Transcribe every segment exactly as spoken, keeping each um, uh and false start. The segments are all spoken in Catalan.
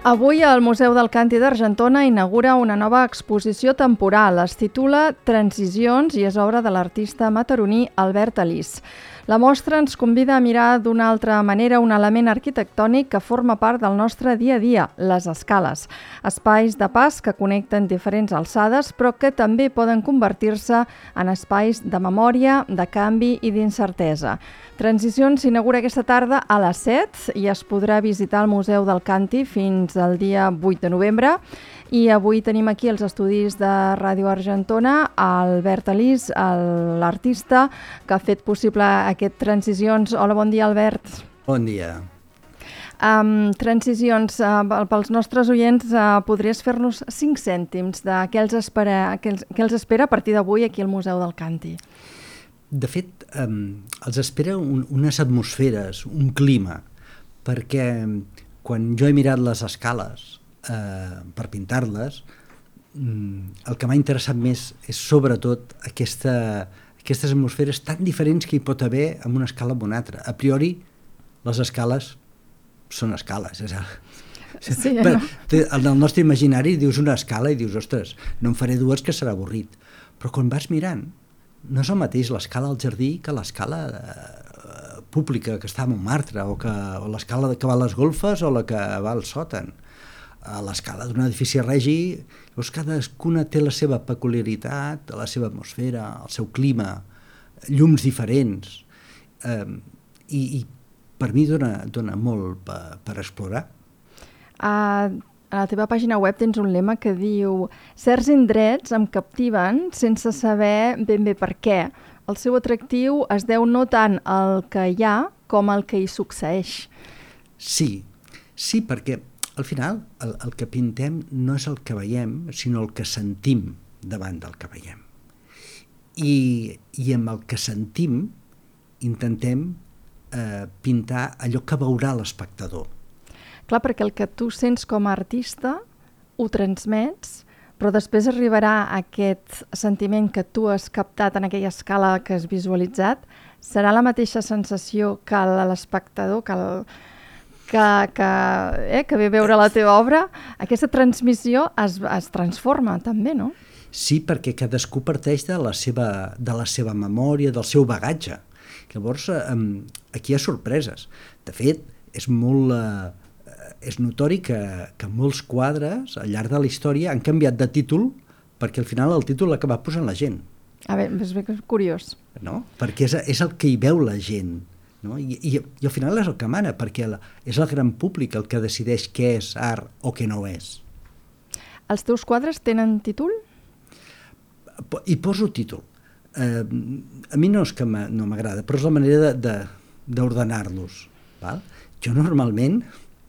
Avui el Museu del Càntir d'Argentona inaugura una nova exposició temporal. Es titula Transicions i és obra de l'artista mataroní Albert Alís. La mostra ens convida a mirar d'una altra manera un element arquitectònic que forma part del nostre dia a dia, les escales. Espais de pas que connecten diferents alçades, però que també poden convertir-se en espais de memòria, de canvi i d'incertesa. Transicions s'inaugura aquesta tarda a les set i es podrà visitar el Museu del Càntir fins al dia vuit de novembre. I avui tenim aquí els estudis de Ràdio Argentona Albert Alís, l'artista que ha fet possible aquest Transicions. Hola, bon dia, Albert. Bon dia. Um, transicions, uh, pels nostres oients, uh, podries fer-nos cinc cèntims de què els espera, què els, què els espera a partir d'avui aquí al Museu del Càntir? De fet, um, els espera un, unes atmosferes, un clima, perquè quan jo he mirat les escales eh, per pintar-les, el que m'ha interessat més és sobretot aquesta, aquestes atmosferes tan diferents que hi pot haver en una escala amb una altra. A priori, les escales són escales. És el... Sí, per, no? En el nostre imaginari dius una escala i dius, ostres, no en faré dues que serà avorrit. Però quan vas mirant, no és el mateix l'escala al jardí que l'escala eh, pública que està a Montmartre, o, que, o l'escala que va a les golfes o la que va al sòtan. A l'escala d'un edifici regi, llavors cadascuna té la seva peculiaritat, la seva atmosfera, el seu clima, llums diferents, eh, i, i per mi dona, dona molt per, per explorar. Uh, a la teva pàgina web tens un lema que diu: certs indrets em captiven sense saber ben bé per què. El seu atractiu es deu no tant al que hi ha com al que hi succeeix. Sí, sí, perquè al final el, el que pintem no és el que veiem, sinó el que sentim davant del que veiem. I, i amb el que sentim intentem eh, pintar allò que veurà l'espectador. Clar, perquè el que tu sents com a artista ho transmets, però després arribarà aquest sentiment que tu has captat en aquella escala que has visualitzat, serà la mateixa sensació que l'espectador, que, el, que, que, eh, que ve a veure la teva obra. Aquesta transmissió es, es transforma també, no? Sí, perquè cadascú parteix de la seva, de la seva memòria, del seu bagatge. Llavors, eh, aquí hi ha sorpreses. De fet, és molt... Eh, és notori que, que molts quadres al llarg de la història han canviat de títol perquè al final el títol l'ha acabat posant la gent. A veure, és bé que és curiós. No? Perquè és, és el que hi veu la gent. No? I, i, I al final és el que mana, perquè la, és el gran públic el que decideix què és art o què no és. Els teus quadres tenen títol? I poso títol. Eh, a mi no és que no m'agrada, però és la manera de, de, d'ordenar-los. Val? Jo normalment...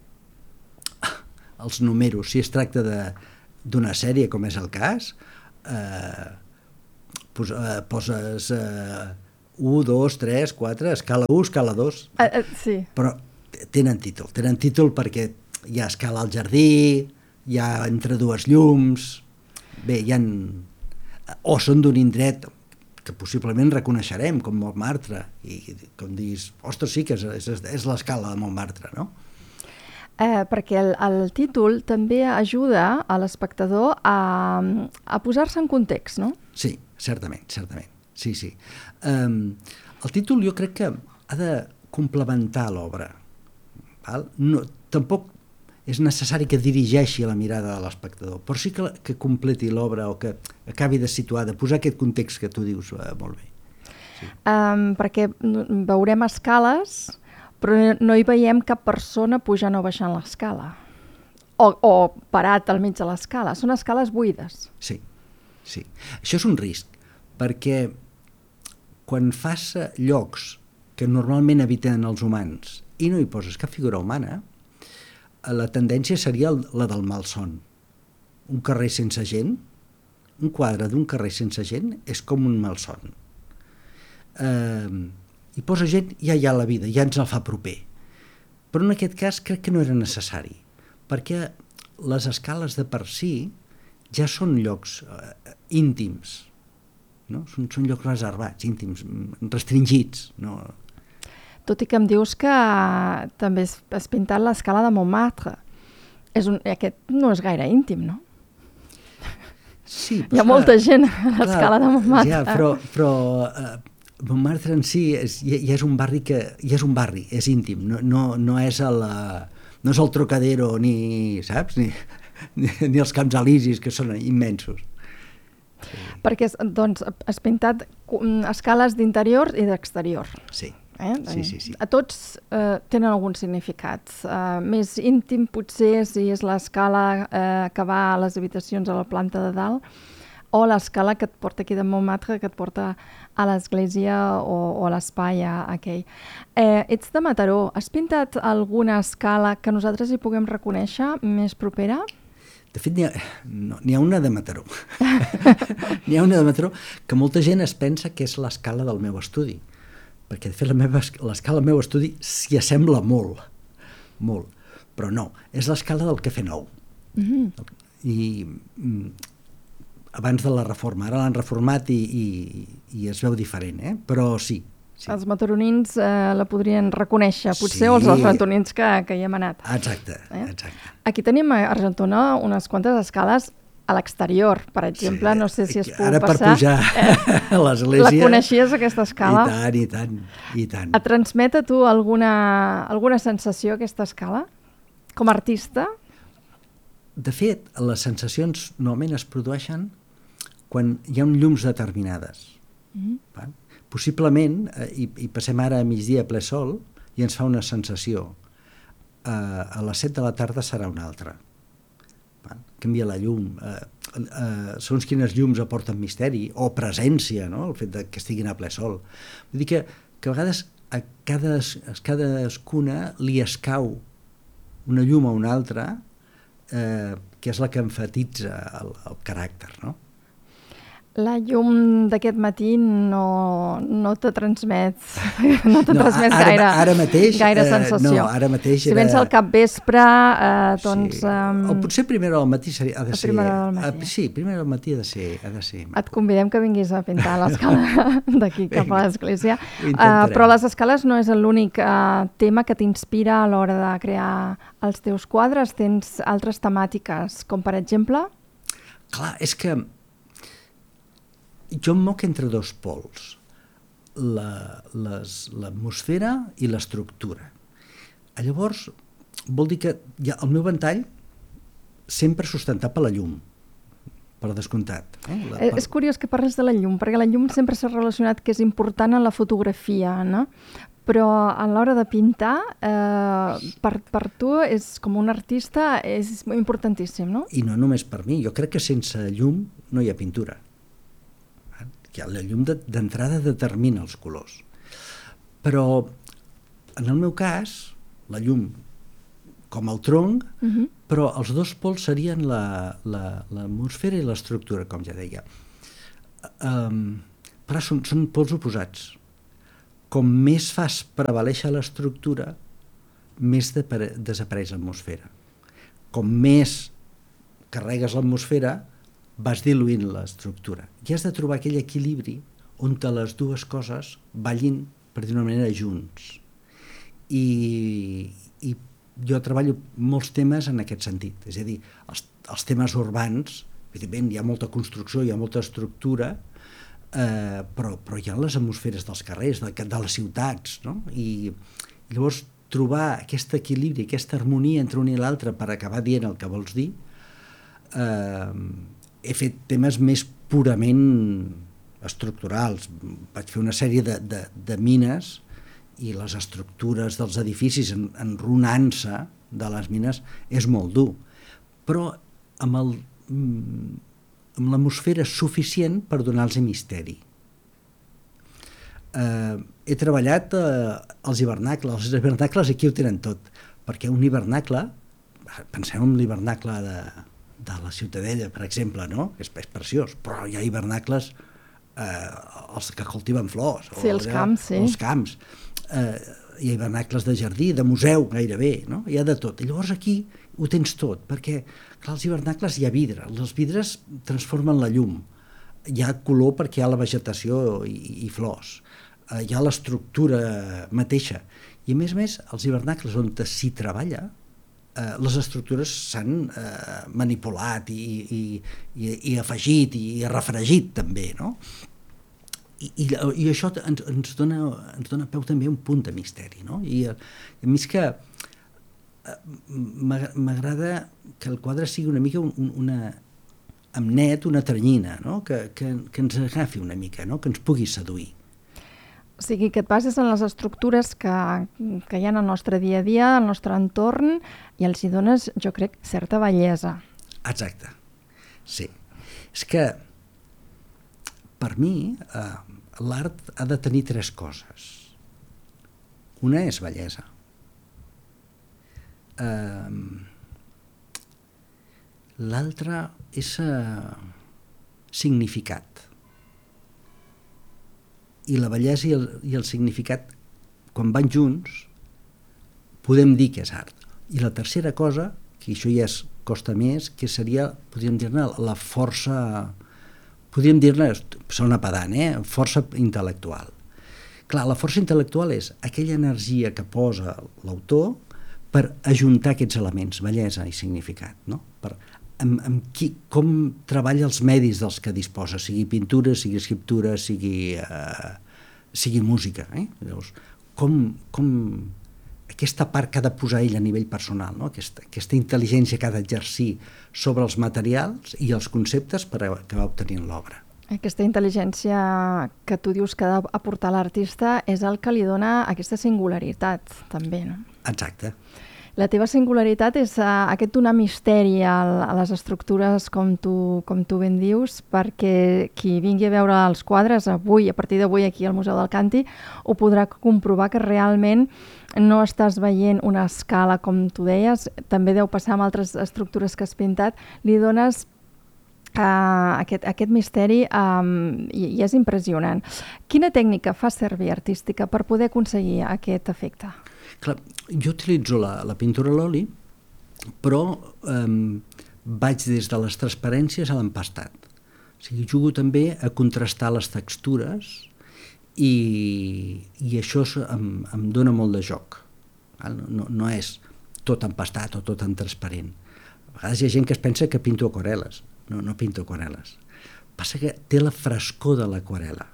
els números, si es tracta d'una sèrie com és el cas, eh, pos, eh, poses eh, u, dos, tres, quatre, escala u, escala dos, Uh, uh, sí. però tenen títol, tenen títol perquè hi ha escala al jardí, hi ha entre dues llums, bé, hi ha... o són d'un indret que possiblement reconeixerem, com Montmartre, i com diguis, ostres, sí que és, és, és l'escala de Montmartre, no? Eh, perquè el, el títol també ajuda a l'espectador a, a posar-se en context, no? Sí, certament, certament. Sí, sí. Um, el títol jo crec que ha de complementar l'obra. No, tampoc és necessari que dirigeixi la mirada de l'espectador, però sí que, que completi l'obra o que acabi de situar, de posar aquest context que tu dius uh, molt bé. Sí. Um, perquè veurem escales... però no hi veiem cap persona pujant o baixant l'escala. O, o parat al mig de l'escala. Són escales buides. Sí, sí. Això és un risc, perquè quan fas llocs que normalment habiten els humans i no hi poses cap figura humana, la tendència seria la del malson. Un carrer sense gent, un quadre d'un carrer sense gent és com un malson. Eh... i posa gent, ja hi ha la vida, ja ens el fa proper. Però en aquest cas crec que no era necessari, perquè les escales de per si ja són llocs eh, íntims, no? Són, són llocs reservats, íntims, restringits. No? Tot i que em dius que també has pintat l'escala de Montmartre. És un, aquest no és gaire íntim, no? Sí, Hi ha clar, molta gent a l'escala de Montmartre. Ja, però però uh, Montmartre en si és, ja, ja és un barri que ja és un barri, és íntim, no, no, no és el no és el Trocadero ni, saps? Ni, ni, ni els Camps Elisis, que són immensos. Sí. Perquè doncs, has pintat escales d'interior i d'exterior. Sí. Eh? Sí, sí, sí. A tots eh, tenen algun significat. Eh, més íntim potser si és l'escala eh, que va a les habitacions a la planta de dalt o l'escala que et porta aquí de Montmartre, que et porta a l'església o, o a l'espai aquell. Eh, ets de Mataró. Has pintat alguna escala que nosaltres hi puguem reconèixer més propera? De fet, n'hi ha, no, n'hi ha una de Mataró. N'hi ha una de Mataró que molta gent es pensa que és l'escala del meu estudi. Perquè, de fet, la meva, l'escala del meu estudi s'hi assembla molt, molt. Però no, és l'escala del Cafè Nou. Mm-hmm. I mm, abans de la reforma, ara l'han reformat i, i, i es veu diferent, eh? Però sí. Sí. Els mataronins eh, la podrien reconèixer, potser, sí. O els mataronins que, que hi hem anat. Exacte, eh? exacte. Aquí tenim a Argentona unes quantes escales a l'exterior, per exemple, sí. No sé si es pot ara passar. Ara per pujar eh? a l'església... La coneixies, aquesta escala? I tant, i tant, i tant. Et transmet a tu alguna, alguna sensació, aquesta escala? Com a artista? De fet, les sensacions normalment es produeixen quan hi ha llums determinades. Mm-hmm. Possiblement, eh, i, i passem ara a migdia a ple sol, i ens fa una sensació. Eh, a les set de la tarda serà una altra. Canvia la llum, eh, eh, segons quines llums aporten misteri o presència, no? El fet de que estiguin a ple sol. Vull dir que, que a vegades a, cada, a cadascuna li escau una llum a una altra eh, que és la que emfatitza el, el caràcter, no? La llum d'aquest matí no, no te transmet, no te no, transmet ara, gaire, ara mateix, gaire eh, sensació. No, ara mateix si era... vens al capvespre, eh, doncs... Sí. Um... O potser primera al matí seria, ha de ser... Primera del matí. Uh, sí, primera al matí ha de ser... Ha de ser Et convidem que vinguis a pintar l'escala d'aquí cap a l'església. Uh, però les escales no és l'únic uh, tema que t'inspira a l'hora de crear els teus quadres. Tens altres temàtiques, com per exemple... Clar, és que... Jo em moc entre dos pols, la, les, l'atmosfera i l'estructura. Llavors, vol dir que ja, el meu ventall sempre sustentat per la llum, per descomptat. Eh? La, per... És curiós que parles de la llum, perquè la llum sempre s'ha relacionat que és important en la fotografia, no? Però a l'hora de pintar, eh, per, per tu, és, com un artista, és importantíssim, no? I no només per mi, jo crec que sense llum no hi ha pintura. La llum d'entrada determina els colors. Però, en el meu cas, la llum com el tronc, uh-huh. Però els dos pols serien la, la, l'atmosfera i l'estructura, com ja deia. Um, però són, són pols oposats. Com més fas prevalèixer l'estructura, més de, desapareix l'atmosfera. Com més carregues l'atmosfera, vas diluint l'estructura. I has de trobar aquell equilibri on les dues coses ballin, per dir una manera, junts. I, i jo treballo molts temes en aquest sentit. És a dir, els, els temes urbans, evidentment hi ha molta construcció, hi ha molta estructura, eh, però, però hi ha les atmosferes dels carrers, de, de les ciutats, no? I, i llavors trobar aquest equilibri, aquesta harmonia entre un i l'altre per acabar dient el que vols dir, eh, he fet temes més purament estructurals. Vaig fer una sèrie de, de, de mines i les estructures dels edificis en, enrunant-se de les mines és molt dur. Però amb, el, amb l'atmosfera suficient per donar-los misteri. Eh, he treballat eh, els hivernacles. Els hivernacles aquí ho tenen tot, perquè un hivernacle, pensem en l'hivernacle de de la Ciutadella, per exemple, no? És, és preciós, però hi ha hivernacles eh, els que cultiven flors. Sí, els camps, sí. Els camps. Eh, hi ha hivernacles de jardí, de museu, gairebé, no? Hi ha de tot. I llavors aquí ho tens tot, perquè, clar, als hivernacles hi ha vidre, els vidres transformen la llum, hi ha color perquè hi ha la vegetació i, i flors, eh, hi ha l'estructura mateixa. I a més a més, els hivernacles on s'hi treballa, eh, les estructures s'han eh, manipulat i, i, i, i afegit i refregit també, no? I, i, i això ens, ens, dona, ens dona peu també un punt de misteri, no? I a, a mi és que eh, m'agrada que el quadre sigui una mica un, una, amb net, una ternyina, no? Que, que, que ens agafi una mica, no? Que ens pugui seduir. O sigui, que et bases en les estructures que, que hi ha en el nostre dia a dia, al nostre entorn, i els hi dones, jo crec, certa bellesa. Exacte, sí. És que, per mi, eh, l'art ha de tenir tres coses. Una és bellesa. Eh, L'altra és eh, significat. I la bellesa i el, i el significat, quan van junts, podem dir que és art. I la tercera cosa, que això ja es costa més, que seria, podríem dir-ne, la força, podríem dir-ne, sona pedant, eh? Força intel·lectual. Clar, la força intel·lectual és aquella energia que posa l'autor per ajuntar aquests elements, bellesa i significat, no? Per, amb, amb qui, com treballa els medis dels que disposa, sigui pintura, sigui escriptura, sigui, eh, sigui música. Eh? Llavors, com, com aquesta part que ha de posar ell a nivell personal, no? aquesta, aquesta intel·ligència que ha d'exercir sobre els materials i els conceptes per acabar obtenint l'obra. Aquesta intel·ligència que tu dius que ha d'aportar l'artista és el que li dona aquesta singularitat, també, no? Exacte. La teva singularitat és uh, aquest donar misteri a, a les estructures, com tu, com tu ben dius, perquè qui vingui a veure els quadres avui, a partir d'avui aquí al Museu del Canti, ho podrà comprovar que realment no estàs veient una escala, com tu deies, també deu passar amb altres estructures que has pintat, li dones uh, aquest, aquest misteri um, i, i és impressionant. Quina tècnica fa servir artística per poder aconseguir aquest efecte? Clar, jo utilitzo la, la pintura a l'oli, però eh, vaig des de les transparències a l'empastat. O sigui, jugo també a contrastar les textures i, i això em, em dona molt de joc. No, no és tot empastat o tot en transparent. A vegades hi ha gent que es pensa que pinto aquarel·les. No, no pinto aquarel·les. Passa que té la frescor de l'aquarel·la.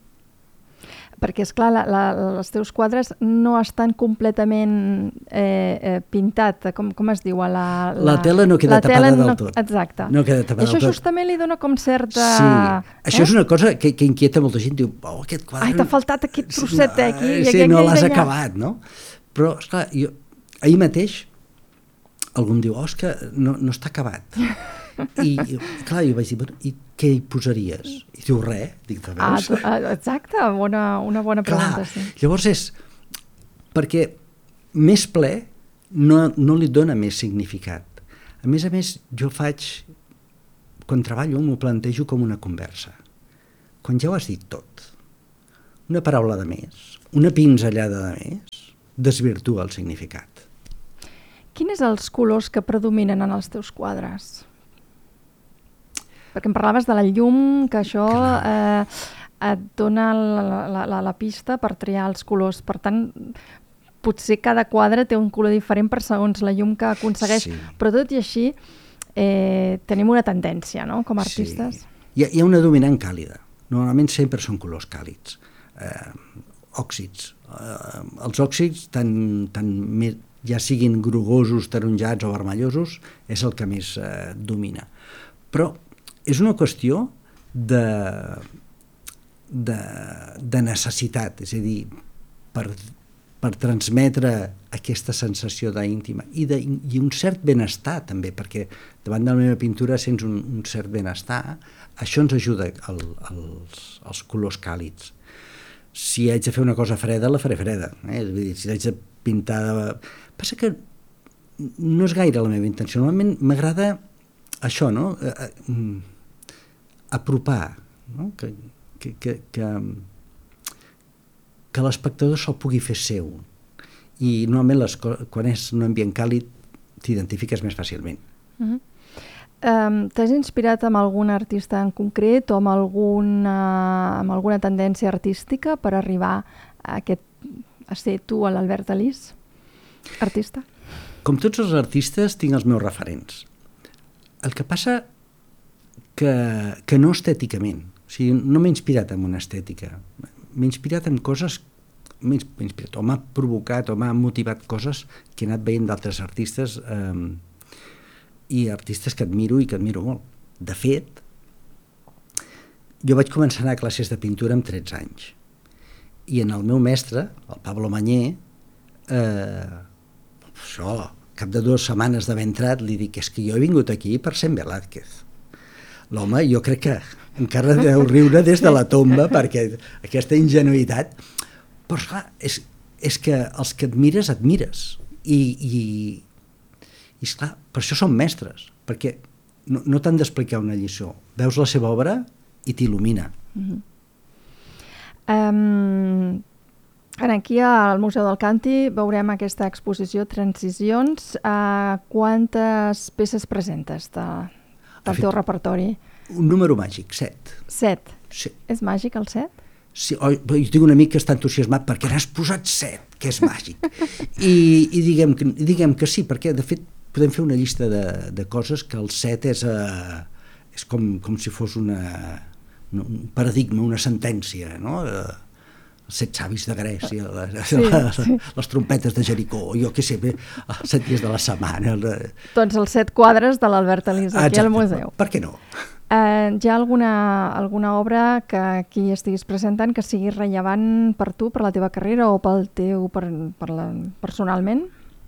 Perquè, esclar, la, la, els teus quadres no estan completament eh, eh, pintat, com, com es diu? La, la, la tela no queda tapada no, del tot. Exacte. No queda tapada I això del tot. justament li dona com certa... Sí, això eh? és una cosa que, que inquieta molta gent. Diu, oh, aquest quadre... Ai, t'ha faltat aquest trosset sí, aquí. No, sí, no l'has acabat, no? Però, esclar, jo, ahir mateix algú em diu, oh, és que no, no està acabat. I, clar, jo vaig dir, bueno, i què hi posaries? I diu, res. Dic, te veus? Ah, exacte, bona, una bona pregunta. Clar, sí. Llavors és perquè més ple no, no li dona més significat. A més a més, jo faig, quan treballo, m'ho plantejo com una conversa. Quan ja ho has dit tot, una paraula de més, una pinzellada de més, desvirtua el significat. Quins són els colors que predominen en els teus quadres? Perquè em parlaves de la llum, que això eh, et dona la, la, la, la pista per triar els colors. Per tant, potser cada quadre té un color diferent per segons la llum que aconsegueix. Sí. Però tot i així, eh, tenim una tendència, no?, com a artistes. Sí. Hi ha, hi ha una dominant càlida. Normalment sempre són colors càlids. Eh, òxids. Eh, els òxids, tant, tant més, ja siguin grogosos, taronjats o vermellosos, és el que més eh, domina. Però és una qüestió de, de, de necessitat, és a dir, per, per transmetre aquesta sensació d'íntima i, de, i un cert benestar també, perquè davant de la meva pintura sents un, un cert benestar, això ens ajuda el, els, els colors càlids. Si haig de fer una cosa freda, la faré freda. Eh? És a dir, si haig de pintar... De... Passa que no és gaire la meva intenció. Normalment m'agrada això, no? Apropar, no? Que, que, que, que, que l'espectador se'l pugui fer seu. I normalment les, quan és un ambient càlid t'identifiques més fàcilment. Uh-huh. Um, T'has inspirat amb algun artista en concret o amb alguna, amb alguna tendència artística per arribar a, aquest, a ser tu, l'Albert Alís, artista? Com tots els artistes, tinc els meus referents. El que passa que, que no estèticament. O sigui, no m'he inspirat en una estètica. M'he inspirat en coses... M'he inspirat, o m'ha provocat, o m'ha motivat coses que he anat veient d'altres artistes eh, i artistes que admiro i que admiro molt. De fet, jo vaig començar a anar a classes de pintura amb tretze anys. I en el meu mestre, el Pablo Mañé, eh, això, cap de dues setmanes d'haver entrat, li dic, és que jo he vingut aquí per ser en Velázquez. L'home, jo crec que encara deu riure des de la tomba, perquè aquesta ingenuïtat... Però, esclar, és, és que els que admires, admires. I, i, i esclar, per això són mestres, perquè no, no t'han d'explicar una lliçó. Veus la seva obra i t'il·lumina. Mm-hmm. um, aquí al Museu del Canti veurem aquesta exposició Transicions. Uh, quantes peces presentes de, del teu repertori? Un número màgic, set. Set? Sí. És màgic el set? Sí, oh, jo tinc un amic que està entusiasmat perquè n'has posat set, que és màgic. I, i diguem, que, diguem que sí, perquè de fet podem fer una llista de, de coses que el set és, uh, és com, com si fos una, un paradigma, una sentència, no? Uh, els set savis de Grècia, les, sí, les, sí. les trompetes de Jericó, jo què sé, bé, els set dies de la setmana. Doncs els set quadres de l'Albert Alís aquí Exacte. Al museu. Per què no? Uh, hi ha alguna, alguna obra que aquí estiguis presentant que sigui rellevant per tu, per la teva carrera o pel teu, per, per la, personalment?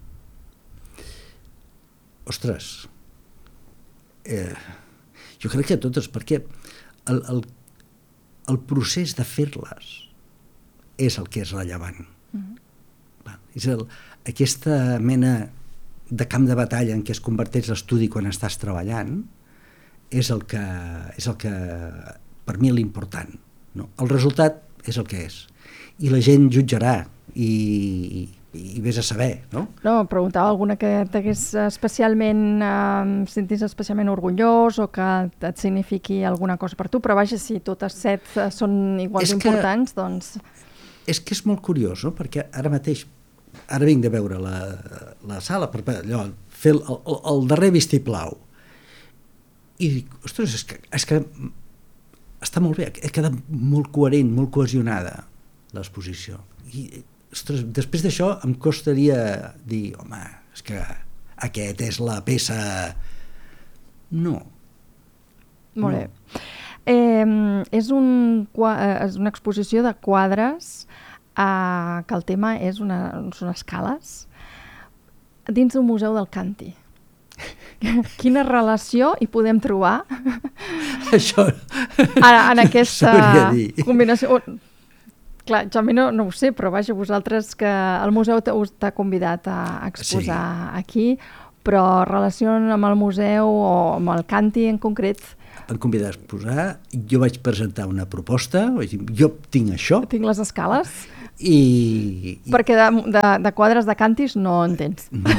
Ostres, eh, jo crec que totes, perquè el, el, el procés de fer-les és el que és rellevant. Uh-huh. És el, aquesta mena de camp de batalla en què es converteix l'estudi quan estàs treballant, és el que, és el que per mi l'important. No? El resultat és el que és. I la gent jutjarà i, i, i vés a saber, no? No, preguntava alguna que t'hagués especialment, eh, sentis especialment orgullós o que et signifiqui alguna cosa per tu, però vaja, si totes set són iguals importants, doncs... És que és molt curiós, no? Perquè ara mateix, ara vinc de veure la, la sala per allò, fer el, el, el darrer vistiplau. I dic, ostres, és que, és que està molt bé, ha quedat molt coherent, molt cohesionada l'exposició. I, ostres, després d'això em costaria dir, home, és que aquest és la peça... No. Molt bé. No. Eh, és, un, és una exposició de quadres eh, que el tema és una, són escales dins d'un museu del Canti. Quina relació hi podem trobar això en, en aquesta combinació? Oh, clar, jo a mi no, no ho sé, però vaja, vosaltres que el museu t'ha convidat a exposar sí. aquí, però relació amb el museu o amb el Canti en concret? Em convidar a exposar, jo vaig presentar una proposta, jo tinc això. Tinc les escales. I, i... Perquè de, de, de quadres de Cantis no en tens. No.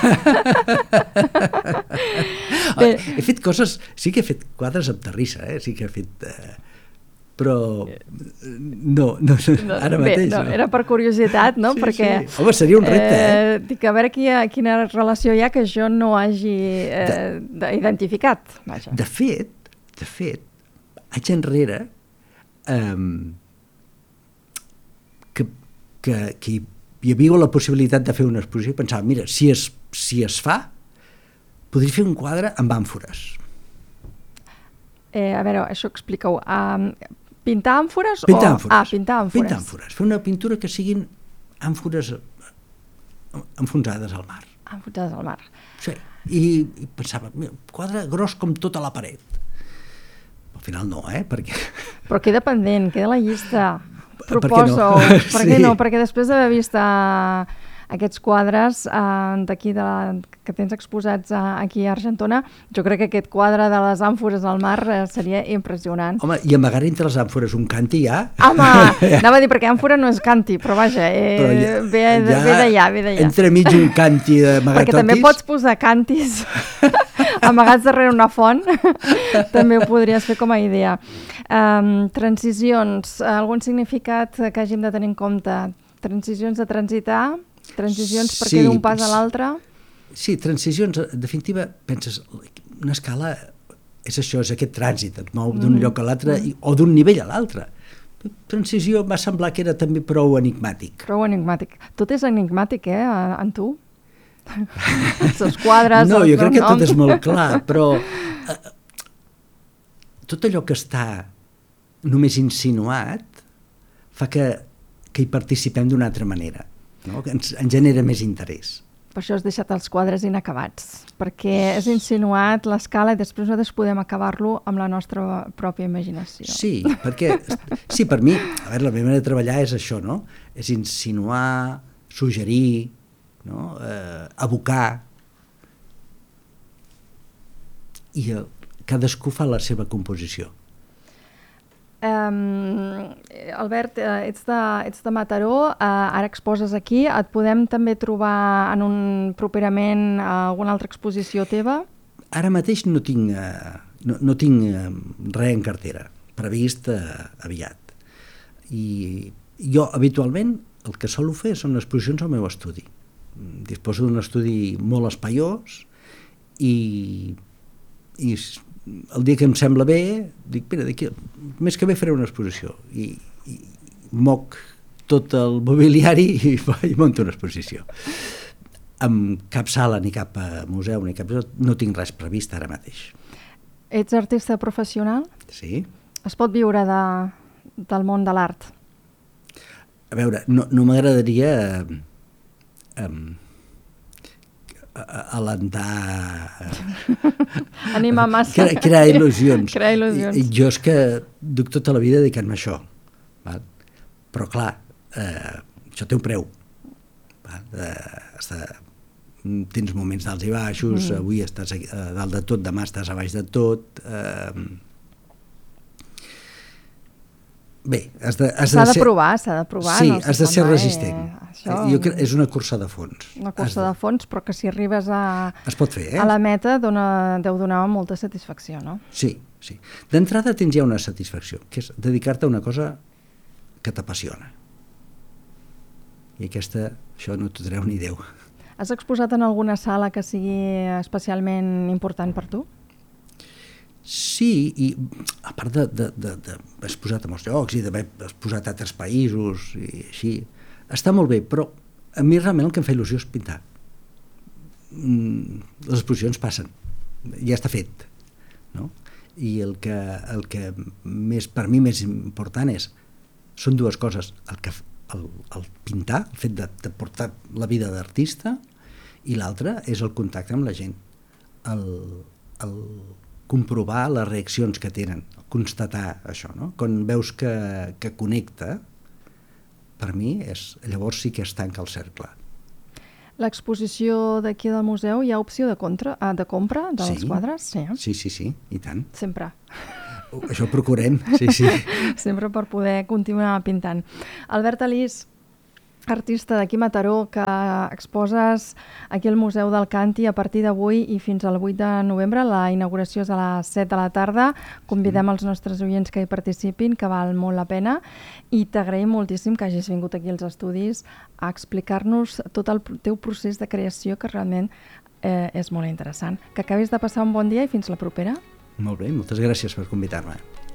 He fet coses, sí que he fet quadres amb terrissa, eh? Sí que he fet... Eh, però no, no, no ara bé, mateix no, no. Era per curiositat, no? Sí, perquè, sí. Home, seria un repte, eh? eh? Dic, a veure quina, quina relació hi ha que jo no hagi eh, de, identificat. Vaja. De fet, de fet, anys enrere... Eh, Que, que, que hi havia la possibilitat de fer una exposició i pensava, mira, si es, si es fa, podria fer un quadre amb àmfores. Eh, a veure, això explica-ho. Um, pintar àmfores? Pintar o... àmfores. Ah, pintar àmfores. Pintar àmfores. Fer una pintura que siguin àmfores enfonsades al mar. Enfonsades al mar. Sí. I, i pensava, mira, un quadre gros com tota la paret. Al final no, eh? Perquè... Però queda pendent, queda la llista. Proposo, per què no? Per què no? Perquè després d'haver vist uh, aquests quadres uh, d'aquí de la, que tens exposats uh, aquí a Argentona, jo crec que aquest quadre de les àmfores al mar uh, seria impressionant. Home, i amagar entre les àmfores un canti ja... Home, anava a dir perquè àmfora no és canti, però vaja, eh, però ja, ve, ja, ve d'allà, ve d'allà. Entremig un canti d'amagar perquè totis. També pots posar cantis amagats darrere una font, també ho podries fer com a idea. Um, transicions, algun significat que hàgim de tenir en compte? Transicions de transitar? Transicions perquè sí, d'un pas a l'altre? Sí, transicions, en definitiva, penses, una escala és això, és aquest trànsit, et mou d'un mm. lloc a l'altre mm. o d'un nivell a l'altre. Transició em va semblar que era també prou enigmàtic. Prou enigmàtic. Tot és enigmàtic, eh, en tu? Els quadres... No, els jo crec que noms. tot és molt clar, però eh, tot allò que està només insinuat fa que, que hi participem d'una altra manera, no? Que ens, ens genera més interès. Per això has deixat els quadres inacabats, perquè és insinuat l'escala i després nosaltres podem acabar-lo amb la nostra pròpia imaginació. Sí, perquè, sí, per mi, a veure, la meva manera de treballar és això, no? És insinuar, suggerir, no? eh, abocar, i eh, cadascú fa la seva composició. Um, Albert, uh, ets, de, ets de Mataró, uh, ara exposes aquí, et podem també trobar en un properament uh, alguna altra exposició teva? Ara mateix no tinc, uh, no, no tinc uh, res en cartera, previst uh, aviat. I jo habitualment el que solo fer són exposicions al meu estudi. Disposo d'un estudi molt espaiós i, i el dia que em sembla bé, dic, mira, d'aquí, més que bé faré una exposició. I, i moc tot el mobiliari i, i monto una exposició. Amb cap sala, ni cap museu, ni cap... no tinc res previst ara mateix. Ets artista professional? Sí. Es pot viure de, del món de l'art? A veure, no, no m'agradaria... Eh, eh, alentar... Animar massa. Crear, crear il·lusions. Crear il·lusions. I, jo és que duc tota la vida dedicant-me a això. Val? Però clar, eh, això té un preu. Val? Eh, està, tens moments d'alts i baixos, mm. avui estàs a dalt de tot, demà estàs a baix de tot... Eh, Bé, has de, has s'ha de, de ser... provar, s'ha de provar. Sí, no has de ser resistent. Eh, això... Jo crec, és una cursa de fons. Una cursa de... de fons, però que si arribes a, es pot fer, eh? a la meta dona, deu donar molta satisfacció, no? Sí, sí. D'entrada tens ja una satisfacció, que és dedicar-te a una cosa que t'apassiona. I aquesta, això no t'ho treu ni Déu. Has exposat en alguna sala que sigui especialment important per tu? Sí, i a part d'haver exposat a molts llocs i d'haver exposat a altres països i així, està molt bé, però a mi realment el que em fa il·lusió és pintar. Les exposicions passen, ja està fet, no? I el que, el que més, per mi més important és, són dues coses, el, que, el, el pintar, el fet de, de portar la vida d'artista, i l'altre és el contacte amb la gent, el, el comprovar les reaccions que tenen, constatar això, no? Quan veus que, que connecta, per mi, és, llavors sí que es tanca el cercle. L'exposició d'aquí del museu, hi ha opció de, contra, de compra dels sí. quadres? Sí, eh? sí, sí, sí, i tant. Sempre. Això procurem, sí, sí. Sempre per poder continuar pintant. Albert Alís, artista d'aquí Mataró, que exposes aquí al Museu del Canti a partir d'avui i fins al vuit de novembre. La inauguració és a les set de la tarda. Convidem els nostres oients que hi participin, que val molt la pena. I t'agraïm moltíssim que hagis vingut aquí als estudis a explicar-nos tot el teu procés de creació, que realment eh, és molt interessant. Que acabis de passar un bon dia i fins la propera. Molt bé, moltes gràcies per convidar-me.